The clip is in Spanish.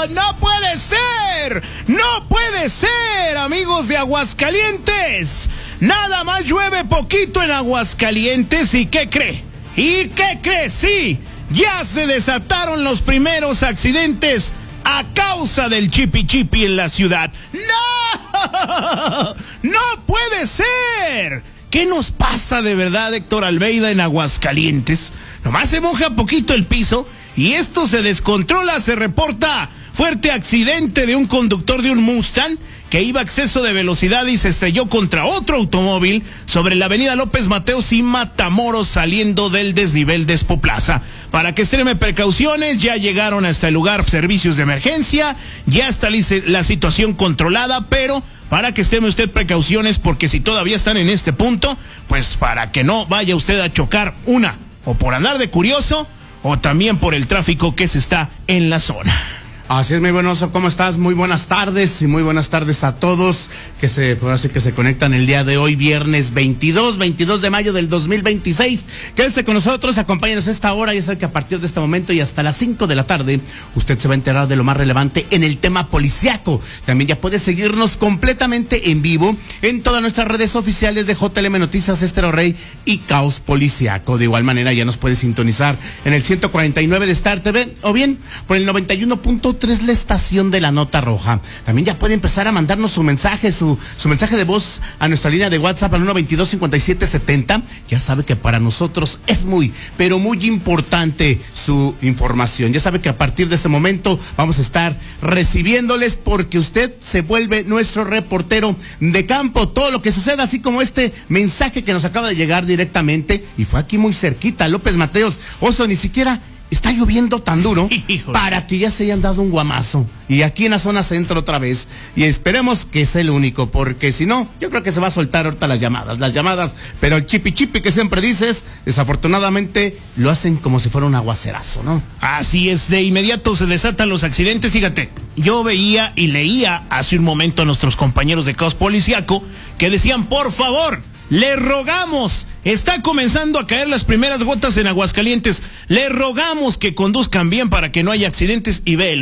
¡No puede ser! ¡No puede ser, amigos de Aguascalientes! Nada más llueve poquito en Aguascalientes y ¿qué cree? ¿Y qué cree? Sí, ya se desataron los primeros accidentes a causa del chipi chipi en la ciudad. ¡No! ¡No puede ser! ¿Qué nos pasa de verdad, Héctor Almeida, en Aguascalientes? Nomás se moja poquito el piso y esto se descontrola. Se reporta fuerte accidente de un conductor de un Mustang que iba a exceso de velocidad y se estrelló contra otro automóvil sobre la avenida López Mateos y Matamoros, saliendo del desnivel de Expo Plaza. Para que extreme precauciones, ya llegaron hasta el lugar servicios de emergencia, ya está la situación controlada, pero para que extreme usted precauciones, porque si todavía están en este punto, pues para que no vaya usted a chocar o por andar de curioso, o también por el tráfico que se está en la zona. Así es, mi buen Oso, ¿cómo estás? Muy buenas tardes y muy buenas tardes a todos que se conectan el día de hoy, viernes 22 de mayo del 2026. Quédense con nosotros, acompáñenos a esta hora. Ya saben que a partir de este momento y hasta las 5 de la tarde, usted se va a enterar de lo más relevante en el tema policiaco. También ya puede seguirnos completamente en vivo en todas nuestras redes oficiales de JLM Noticias, Estéreo Rey y Caos Policiaco. De igual manera, ya nos puede sintonizar en el 149 de Star TV o bien por el 91.3 la estación de la Nota Roja. También ya puede empezar a mandarnos su mensaje de voz a nuestra línea de WhatsApp al 122-5770. Ya sabe que para nosotros es muy, pero muy importante su información. Ya sabe que a partir de este momento vamos a estar recibiéndoles porque usted se vuelve nuestro reportero de campo. Todo lo que suceda, así como este mensaje que nos acaba de llegar directamente y fue aquí muy cerquita, López Mateos. Oso, ni siquiera está lloviendo tan duro para que ya se hayan dado un guamazo. Y aquí en la zona centro otra vez. Y esperemos que sea el único, porque si no, yo creo que se va a soltar ahorita las llamadas. Pero el chipi chipi que siempre dices, desafortunadamente lo hacen como si fuera un aguacerazo, ¿no? Así es, de inmediato se desatan los accidentes. Fíjate, yo veía y leía hace un momento a nuestros compañeros de Caos Policiaco que decían, por favor, le rogamos, está comenzando a caer las primeras gotas en Aguascalientes, le rogamos que conduzcan bien para que no haya accidentes y véelo.